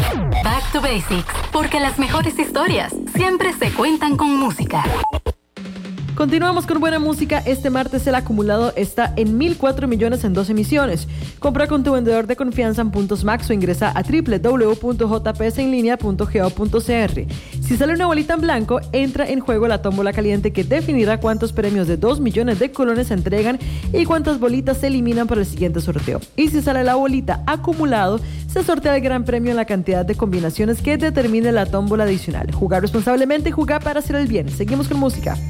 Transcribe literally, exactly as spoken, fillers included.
Back to Basics, porque las mejores historias siempre se cuentan con música. Continuamos con buena música. Este martes el acumulado está en mil cuatro millones en dos emisiones. Compra con tu vendedor de confianza en Puntos Max o ingresa a doble u doble u doble u punto j p s en línea punto go punto c r. Si sale una bolita en blanco, entra en juego la tómbola caliente que definirá cuántos premios de dos millones de colones se entregan y cuántas bolitas se eliminan para el siguiente sorteo. Y si sale la bolita acumulado, se sortea el gran premio en la cantidad de combinaciones que determine la tómbola adicional. Jugar responsablemente y jugar para hacer el bien. Seguimos con música.